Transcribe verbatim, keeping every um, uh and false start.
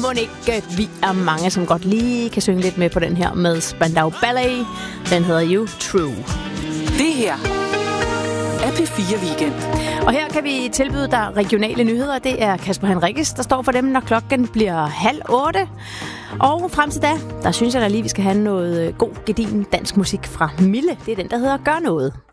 må ikke, vi er mange, som godt lige kan synge lidt med på den her med Spandau Ballet. Den hedder You True. Det her er P fire Weekend. Og her kan vi tilbyde dig regionale nyheder. Det er Kasper Henriques, der står for dem, når klokken bliver halv otte. Og frem til da, der synes jeg da lige, vi skal have noget god, gedigen dansk musik fra Mille. Det er den, der hedder Gør Noget.